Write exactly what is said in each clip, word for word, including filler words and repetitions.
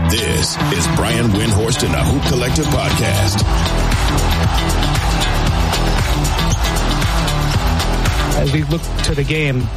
This is Brian Windhorst and the Hoop Collective Podcast. As we look to the game,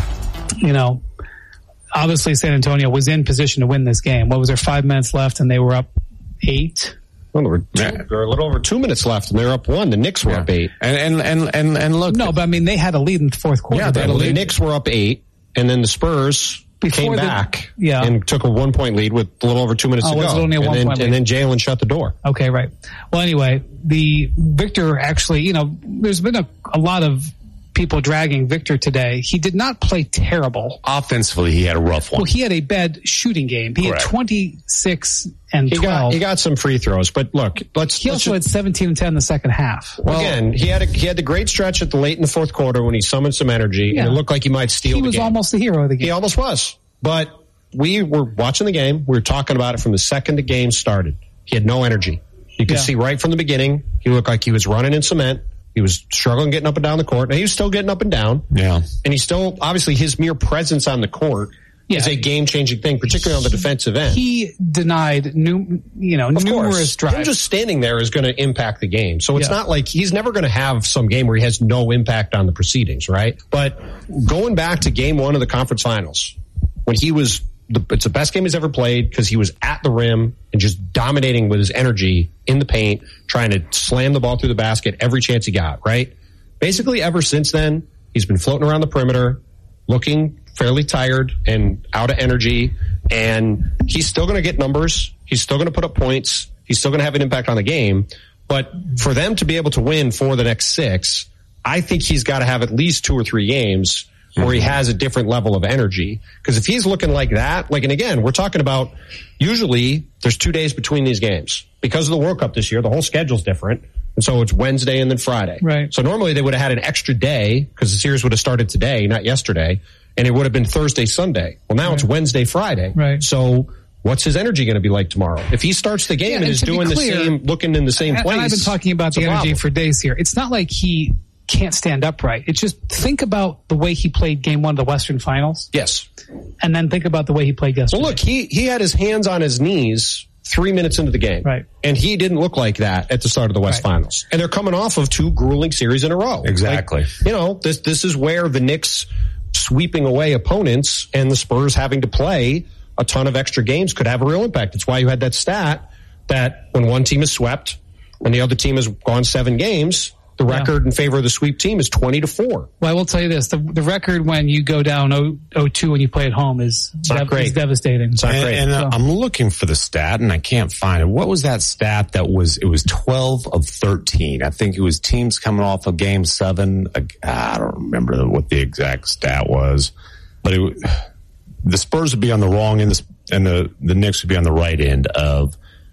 you know, obviously San Antonio was in position to win this game. What was there, five minutes left, and they were up eight? Well, there were, two, there were a little over two minutes left, and they were up one. The Knicks were yeah. up eight. And, and and and and look, no, but I mean they had a lead in the fourth quarter. Yeah, they had a lead. The Knicks were up eight, and then the Spurs Before came the, back yeah. and took a one point lead with a little over two minutes oh, to go. Only a and, one then, point and then Jalen shut the door. Okay, right. Well, anyway, the Victor actually, you know, there's been a, a lot of people dragging Victor today. He did not play terrible. Offensively, he had a rough one. Well, he had a bad shooting game. He Correct. had twenty-six and he twelve. Got, he got some free throws, but look, let's. He let's also just, had seventeen and ten in the second half. Well, again, he had a, he had the great stretch at the late in the fourth quarter when he summoned some energy, yeah. and it looked like he might steal he the game. He was almost the hero of the game. He almost was, but we were watching the game. We were talking about it from the second the game started. He had no energy. You could yeah. see right from the beginning, he looked like he was running in cement. He was struggling getting up and down the court. Now, he was still getting up and down. Yeah. And he still, obviously, his mere presence on the court yeah. is a game-changing thing, particularly on the defensive end. He denied new, you know, of numerous course. drives. Him just standing there is going to impact the game. So it's yeah. not like he's never going to have some game where he has no impact on the proceedings, right? But going back to game one of the conference finals, when he was The, it's the best game he's ever played because he was at the rim and just dominating with his energy in the paint, trying to slam the ball through the basket every chance he got, right? Basically, ever since then, he's been floating around the perimeter, looking fairly tired and out of energy, and he's still going to get numbers. He's still going to put up points. He's still going to have an impact on the game. But for them to be able to win for the next six, I think he's got to have at least two or three games where he has a different level of energy. Because if he's looking like that, like, and again, we're talking about usually there's two days between these games. Because of the World Cup this year, the whole schedule's different. And so it's Wednesday and then Friday. Right. So normally they would have had an extra day because the series would have started today, not yesterday. And it would have been Thursday, Sunday. Well, now right. it's Wednesday, Friday. Right. So what's his energy going to be like tomorrow? If he starts the game yeah, and, and is doing clear, the same, looking in the same and, place. And I've been talking about the energy problem. for days here. It's not like he can't stand upright. It's just think about the way he played game one of the Western Finals. Yes. And then think about the way he played yesterday. Well, look, he, he had his hands on his knees three minutes into the game. Right. And he didn't look like that at the start of the West right. Finals. And they're coming off of two grueling series in a row. Exactly. Like, you know, this, this is where the Knicks sweeping away opponents and the Spurs having to play a ton of extra games could have a real impact. It's why you had that stat that when one team is swept and the other team has gone seven games, the record yeah. in favor of the sweep team is twenty to four. Well, I will tell you this. The, the record when you go down oh two when you play at home is, dev- great. is devastating. It's not and, great. And uh, so. I'm looking for the stat and I can't find it. What was that stat that was, it was twelve of thirteen. I think it was teams coming off of game seven. I don't remember what the exact stat was, but it, the Spurs would be on the wrong end and the, the Knicks would be on the right end of.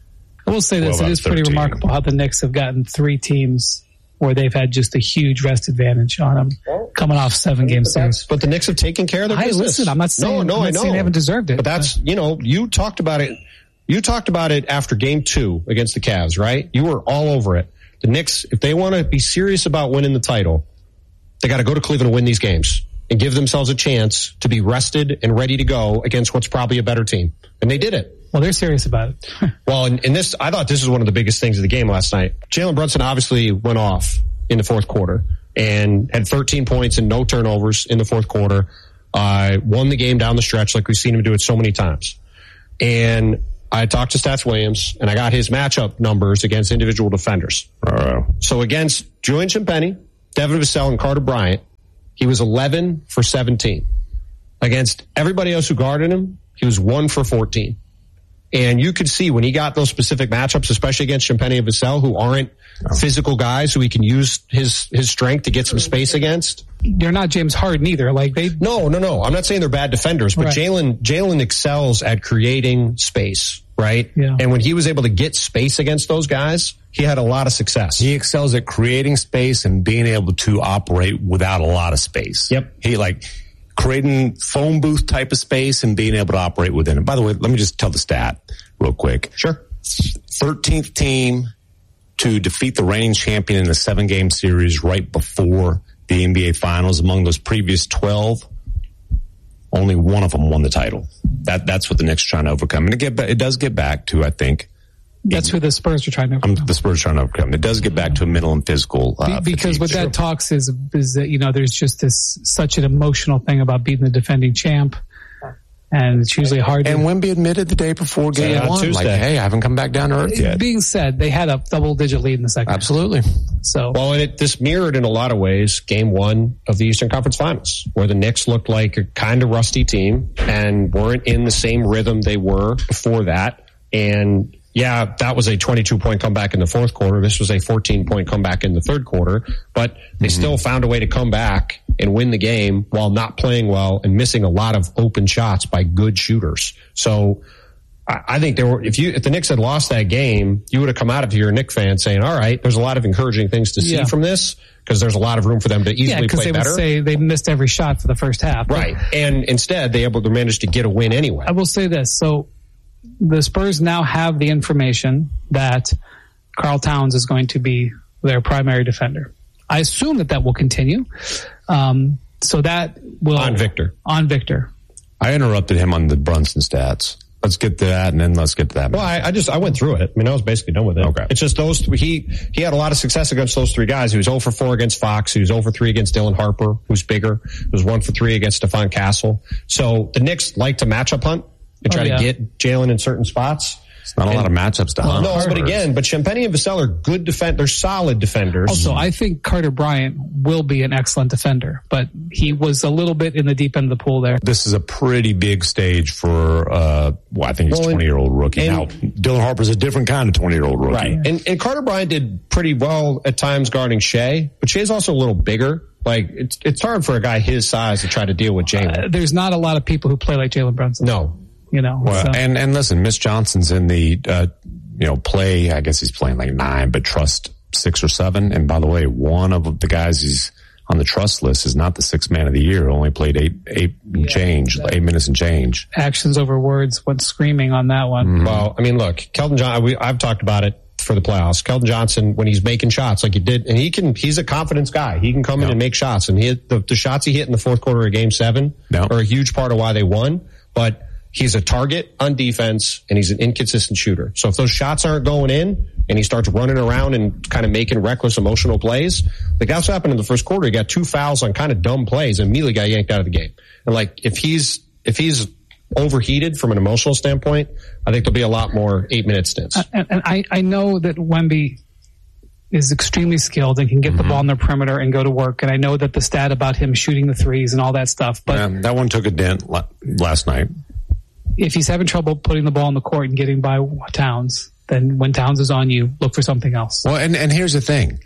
I will say this. It is pretty remarkable how the Knicks have gotten three teams where they've had just a huge rest advantage on them coming off seven game series. But the Knicks have taken care of their I business. Listen, I'm not saying, no, no, I'm not I know. saying they haven't deserved it. But that's, you know, you talked about it. You talked about it after game two against the Cavs, right? You were all over it. The Knicks, if they want to be serious about winning the title, they got to go to Cleveland and win these games and give themselves a chance to be rested and ready to go against what's probably a better team. And they did it. Well, they're serious about it. Well, in, in this, I thought this was one of the biggest things of the game last night. Jalen Brunson obviously went off in the fourth quarter and had thirteen points and no turnovers in the fourth quarter. Uh, won the game down the stretch like we've seen him do it so many times. And I talked to Stats Williams and I got his matchup numbers against individual defenders. Uh, so against Julian Champagnie, Devin Vassell, and Carter Bryant, he was eleven for seventeen. Against everybody else who guarded him, he was one for fourteen. And you could see when he got those specific matchups, especially against Champagnie and Vassell, who aren't oh. physical guys who he can use his, his strength to get some space against. They're not James Harden either. Like they. No, no, no. I'm not saying they're bad defenders, but right. Jalen, Jalen excels at creating space, right? Yeah. And when he was able to get space against those guys, he had a lot of success. He excels at creating space and being able to operate without a lot of space. Yep. He like creating phone booth type of space and being able to operate within it. By the way, let me just tell the stat real quick. Sure. thirteenth team to defeat the reigning champion in the seven game series right before the N B A finals among those previous twelve. only one of them won the title. That that's what the Knicks are trying to overcome. And it, get, it does get back to, I think, that's who the Spurs are trying to overcome. Um, the Spurs are trying to overcome. It does get back to a mental and physical. Uh, Be, because fatigue. what that talks is, is that, you know, there's just this, such an emotional thing about beating the defending champ. And it's usually hard. And to, Wemby admitted the day before game yeah, one, Tuesday. like, hey, I haven't come back down to earth yet. Being said, they had a double-digit lead in the second. Absolutely. So, well, and it, this mirrored in a lot of ways game one of the Eastern Conference Finals, where the Knicks looked like a kind of rusty team and weren't in the same rhythm they were before that. And yeah, that was a twenty-two point comeback in the fourth quarter. This was a fourteen point comeback in the third quarter, but they mm-hmm. still found a way to come back and win the game while not playing well and missing a lot of open shots by good shooters. So I, I think there were, if you, if the Knicks had lost that game, you would have come out of here, Knicks fans, saying, all right, there's a lot of encouraging things to see yeah. from this, because there's a lot of room for them to easily yeah, play they better. Would say they missed every shot for the first half. Right. And instead they able to manage to get a win anyway. I will say this. So the Spurs now have the information that Karl Towns is going to be their primary defender. I assume that that will continue. Um, so that will on Victor. On Victor. I interrupted him on the Brunson stats. Let's get to that, and then let's get to that. Well, I, I just I went through it. I mean, I was basically done with it. Okay. It's just those three. He he had a lot of success against those three guys. He was zero for four against Fox. He was zero for three against Dylan Harper, who's bigger. He was one for three against Stephon Castle. So the Knicks like to matchup hunt and try oh, yeah. to get Jalen in certain spots. It's not a and, lot of matchups to hunt. No, but again, but Champagnie and Vassell are good defend. They're solid defenders. Also, I think Carter Bryant will be an excellent defender, but he was a little bit in the deep end of the pool there. This is a pretty big stage for, uh, well, I think he's a well, twenty-year-old rookie. And, now, Dylan Harper's a different kind of twenty-year-old rookie. Right. And, and Carter Bryant did pretty well at times guarding Shea, but Shea's also a little bigger. Like, it's it's hard for a guy his size to try to deal with Jalen. Uh, there's not a lot of people who play like Jalen Brunson. No. You know, well, so. and, and listen, Mitch Johnson's in the, uh, you know, play, I guess he's playing like nine, but trust six or seven. And by the way, one of the guys he's on the trust list is not the sixth man of the year. Only played eight, eight yeah, change, eight minutes and change. Actions over words went screaming on that one. Mm-hmm. Well, I mean, look, Keldon Johnson, we, I've talked about it for the playoffs. Keldon Johnson, when he's making shots like he did, and he can, he's a confidence guy. He can come no. in and make shots. And he hit the, the shots he hit in the fourth quarter of game seven no. are a huge part of why they won. But he's a target on defense, and he's an inconsistent shooter. So if those shots aren't going in, and he starts running around and kind of making reckless, emotional plays, like that's what happened in the first quarter. He got two fouls on kind of dumb plays, and immediately got yanked out of the game. And like, if he's if he's overheated from an emotional standpoint, I think there'll be a lot more eight-minute stints. Uh, and, and I, I know that Wemby is extremely skilled and can get mm-hmm. the ball on the perimeter and go to work. And I know that the stat about him shooting the threes and all that stuff, but yeah, that one took a dent last night. If he's having trouble putting the ball in the court and getting by Towns, then when Towns is on you, look for something else. Well, and, and here's the thing.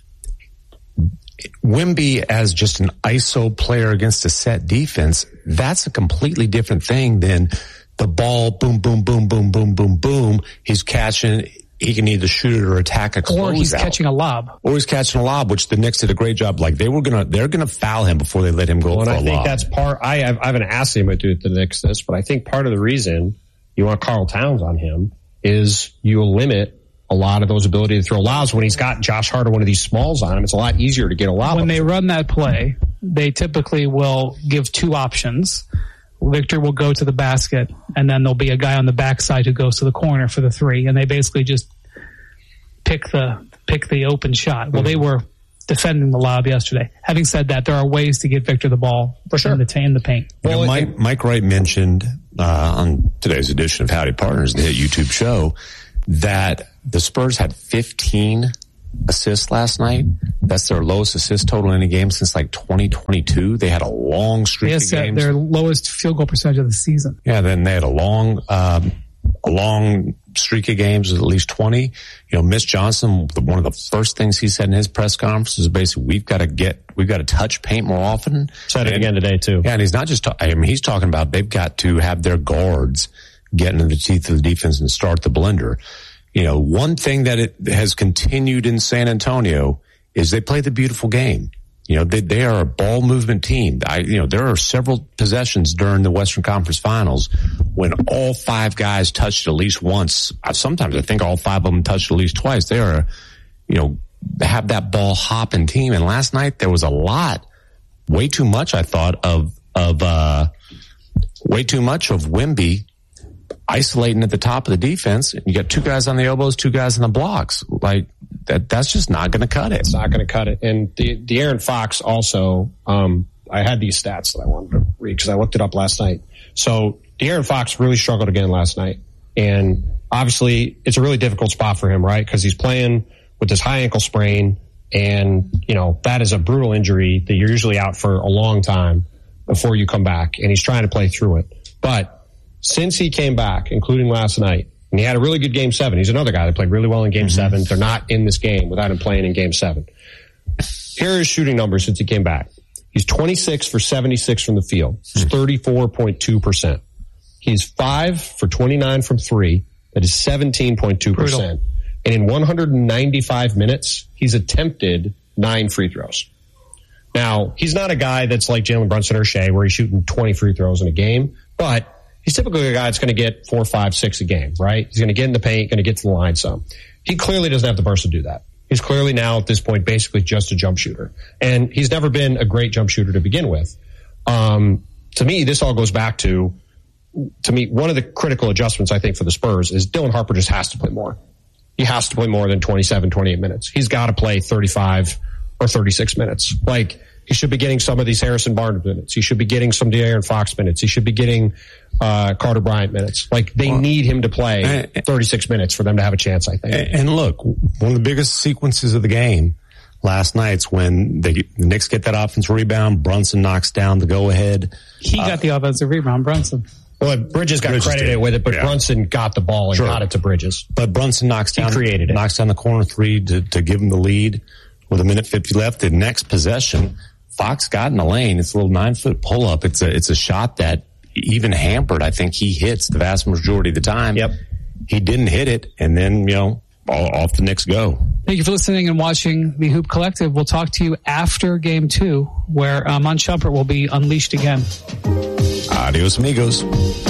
Wemby as just an I S O player against a set defense, that's a completely different thing than the ball, boom, boom, boom, boom, boom, boom, boom. He's catching, he can either shoot it or attack a closeout. Or he's catching a lob. Or he's catching a lob, which the Knicks did a great job. Like they were gonna, they're gonna foul him before they let him go well, for and a I think lob. that's part, I have, I haven't asked him to do the Knicks this, but I think part of the reason you want Karl Towns on him is you limit a lot of those ability to throw lobs. When he's got Josh Hart or one of these smalls on him, it's a lot easier to get a lob. When they run that play, they typically will give two options. Victor will go to the basket, and then there'll be a guy on the backside who goes to the corner for the three, and they basically just pick the pick the open shot. Well, mm-hmm. they were defending the lob yesterday. Having said that, there are ways to get Victor the ball for sure in the, in the paint. You know, Mike, Mike Wright mentioned uh, on today's edition of Howdy Partners, the hit YouTube show, that the Spurs had fifteen assists last night. That's their lowest assist total in a game since like twenty twenty-two. They had a long streak yes, of games. Their lowest field goal percentage of the season. Yeah, then they had a long, um, a long streak of games with at least twenty. You know, Mitch Johnson, one of the first things he said in his press conference is basically, we've got to get, we've got to touch paint more often. Said it again today too. Yeah, and he's not just, ta- I mean, he's talking about they've got to have their guards get into the teeth of the defense and start the blender. You know, one thing that it has continued in San Antonio is they play the beautiful game. You know, they, they are a ball movement team. I, you know, there are several possessions during the Western Conference Finals when all five guys touched at least once. Sometimes I think all five of them touched at least twice. They are, you know, have that ball hopping team. And last night there was a lot, way too much, I thought, of, of, uh, way too much of Wemby isolating at the top of the defense. You got two guys on the elbows, two guys on the blocks. Like that, that's just not going to cut it. It's not going to cut it. And the, De'Aaron Fox also, um, I had these stats that I wanted to read because I looked it up last night. So De'Aaron Fox really struggled again last night. And obviously it's a really difficult spot for him, right? Because he's playing with this high ankle sprain. And, you know, that is a brutal injury that you're usually out for a long time before you come back. And he's trying to play through it. But since he came back, including last night, and he had a really good game seven. He's another guy that played really well in game mm-hmm. seven. They're not in this game without him playing in game seven. Here are his shooting numbers since he came back. He's twenty-six for seventy-six from the field. It's thirty-four point two percent. He's five for twenty-nine from three. That is seventeen point two percent. And in one hundred ninety-five minutes, he's attempted nine free throws. Now, he's not a guy that's like Jalen Brunson or Shea where he's shooting twenty free throws in a game, but he's typically a guy that's going to get four, five, six a game, right? He's going to get in the paint, going to get to the line some. He clearly doesn't have the burst to do that. He's clearly now at this point basically just a jump shooter. And he's never been a great jump shooter to begin with. Um, to me, this all goes back to, to me, one of the critical adjustments I think for the Spurs is Dylan Harper just has to play more. He has to play more than twenty-seven, twenty-eight minutes. He's got to play thirty-five or thirty-six minutes. Like, he should be getting some of these Harrison Barnes minutes. He should be getting some De'Aaron Fox minutes. He should be getting uh, Carter Bryant minutes. Like, they well, need him to play thirty-six minutes for them to have a chance, I think. And look, one of the biggest sequences of the game last night's when they, the Knicks get that offensive rebound, Brunson knocks down the go-ahead. He uh, got the offensive rebound, Brunson. Well, Bridges got Bridges credited did. with it, but yeah. Brunson got the ball and sure. got it to Bridges. But Brunson knocks down, he created it. knocks down the corner three to, to give him the lead with a minute fifty left. The next possession, Fox got in the lane. It's a little nine foot pull up. It's a, it's a shot that even hampered, I think he hits the vast majority of the time. Yep. He didn't hit it. And then, you know, all, off the Knicks go. Thank you for listening and watching the Hoop Collective. We'll talk to you after game two, where um, Iman Shumpert will be unleashed again. Adios, amigos.